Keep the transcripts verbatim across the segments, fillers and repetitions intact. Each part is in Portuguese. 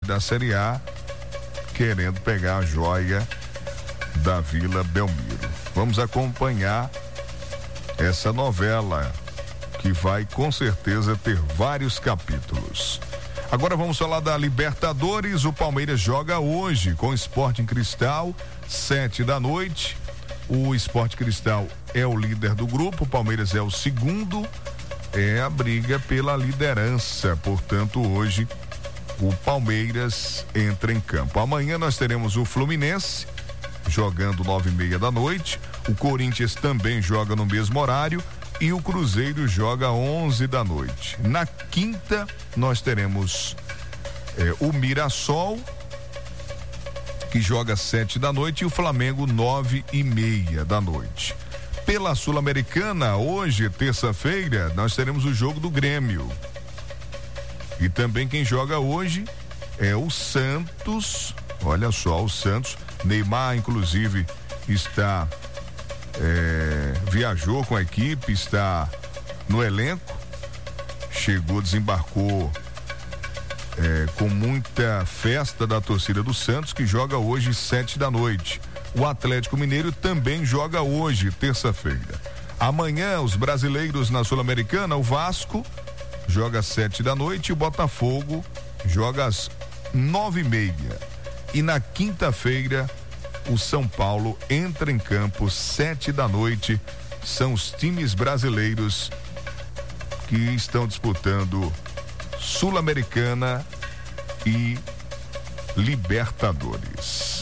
da Série A, querendo pegar a joia da Vila Belmiro. Vamos acompanhar essa novela, que vai com certeza ter vários capítulos. Agora vamos falar da Libertadores. O Palmeiras joga hoje com o Sporting Cristal, sete da noite. O Sporting Cristal é o líder do grupo, o Palmeiras é o segundo. É a briga pela liderança, portanto hoje o Palmeiras entra em campo. Amanhã nós teremos o Fluminense jogando nove e meia da noite. O Corinthians também joga no mesmo horário e o Cruzeiro joga onze da noite. Na quinta nós teremos é, o Mirassol, que joga sete da noite, e o Flamengo nove e meia da noite. Pela Sul-Americana, hoje, terça-feira, nós teremos o jogo do Grêmio. E também quem joga hoje é o Santos. Olha só, o Santos. Neymar, inclusive, está é, viajou com a equipe, está no elenco. Chegou, desembarcou é, com muita festa da torcida do Santos, que joga hoje sete da noite. O Atlético Mineiro também joga hoje, terça-feira. Amanhã, os brasileiros na Sul-Americana, o Vasco joga às sete da noite e o Botafogo joga às nove e meia. E na quinta-feira, o São Paulo entra em campo sete da noite. São os times brasileiros que estão disputando Sul-Americana e Libertadores.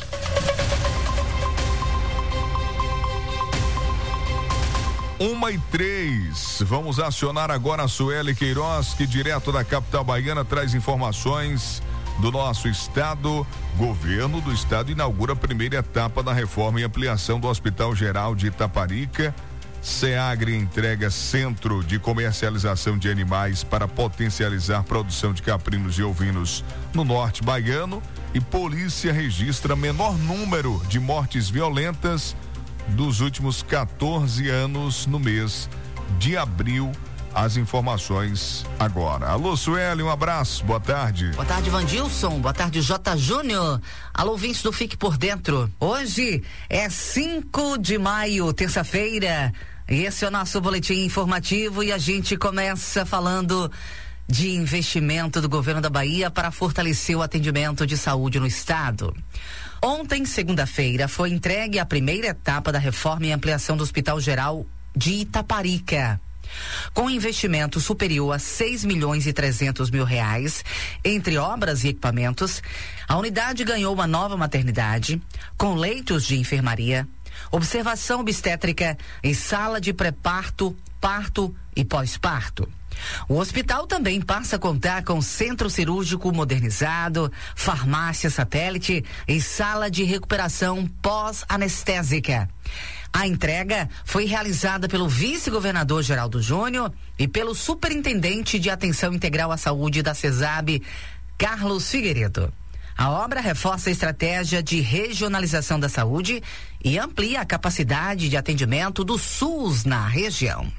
Uma e três, vamos acionar agora a Sueli Queiroz, que direto da capital baiana traz informações do nosso estado. Governo do estado inaugura a primeira etapa da reforma e ampliação do Hospital Geral de Itaparica. SEAGRE entrega centro de comercialização de animais para potencializar produção de caprinos e ovinos no norte baiano. E polícia registra menor número de mortes violentas dos últimos quatorze anos no mês de abril. As informações agora. Alô, Sueli, um abraço, boa tarde. Boa tarde, Vandilson, boa tarde, J. Júnior. Alô, ouvintes do Fique por Dentro. Hoje é cinco de maio, terça-feira. Esse é o nosso boletim informativo e a gente começa falando de investimento do governo da Bahia para fortalecer o atendimento de saúde no estado. Ontem, segunda-feira, foi entregue a primeira etapa da reforma e ampliação do Hospital Geral de Itaparica. Com investimento superior a seis milhões e trezentos mil reais, entre obras e equipamentos, a unidade ganhou uma nova maternidade, com leitos de enfermaria, observação obstétrica e sala de pré-parto, parto e pós-parto. O hospital também passa a contar com centro cirúrgico modernizado, farmácia satélite e sala de recuperação pós-anestésica. A entrega foi realizada pelo vice-governador Geraldo Júnior e pelo superintendente de atenção integral à saúde da CESAB, Carlos Figueiredo. A obra reforça a estratégia de regionalização da saúde e amplia a capacidade de atendimento do SUS na região.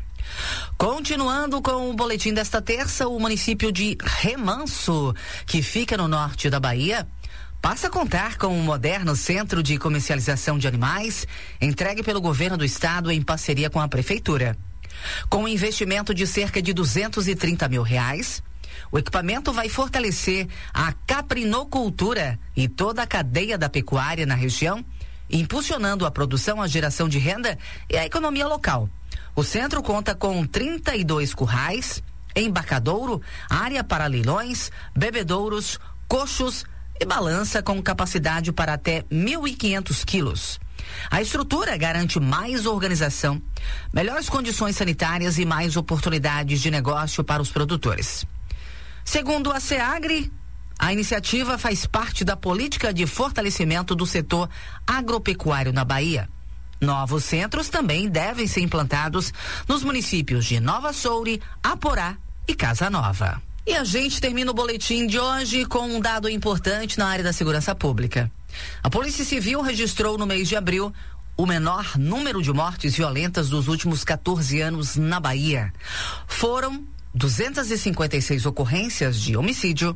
Continuando com o boletim desta terça, o município de Remanso, que fica no norte da Bahia, passa a contar com um moderno centro de comercialização de animais, entregue pelo governo do estado em parceria com a prefeitura. Com um investimento de cerca de duzentos e trinta mil reais, o equipamento vai fortalecer a caprinocultura e toda a cadeia da pecuária na região, impulsionando a produção, a geração de renda e a economia local. O centro conta com trinta e dois currais, embarcadouro, área para leilões, bebedouros, coxos e balança com capacidade para até mil e quinhentos quilos. A estrutura garante mais organização, melhores condições sanitárias e mais oportunidades de negócio para os produtores. Segundo a SEAGRE, a iniciativa faz parte da política de fortalecimento do setor agropecuário na Bahia. Novos centros também devem ser implantados nos municípios de Nova Soure, Aporá e Casa Nova. E a gente termina o boletim de hoje com um dado importante na área da segurança pública. A Polícia Civil registrou no mês de abril o menor número de mortes violentas dos últimos quatorze anos na Bahia. Foram duzentas e cinquenta e seis ocorrências de homicídio,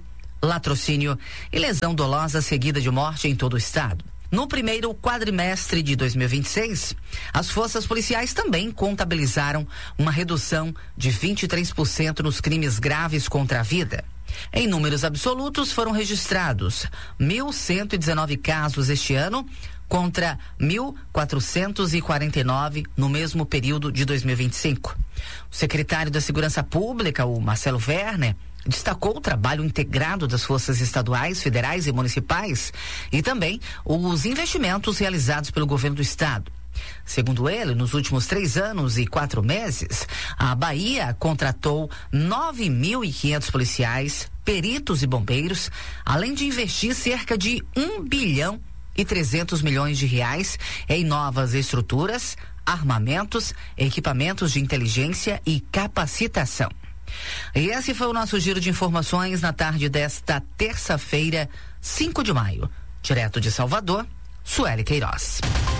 latrocínio e lesão dolosa seguida de morte em todo o estado. No primeiro quadrimestre de dois mil e vinte e seis, as forças policiais também contabilizaram uma redução de vinte e três por cento nos crimes graves contra a vida. Em números absolutos, foram registrados mil cento e dezenove casos este ano, contra mil quatrocentos e quarenta e nove no mesmo período de dois mil e vinte e cinco. O secretário da Segurança Pública, o Marcelo Werner, destacou o trabalho integrado das forças estaduais, federais e municipais e também os investimentos realizados pelo governo do estado. Segundo ele, nos últimos três anos e quatro meses, a Bahia contratou nove mil e quinhentos policiais, peritos e bombeiros, além de investir cerca de um bilhão e trezentos milhões de reais em novas estruturas, armamentos, equipamentos de inteligência e capacitação. E esse foi o nosso giro de informações na tarde desta terça-feira, cinco de maio. Direto de Salvador, Sueli Queiroz.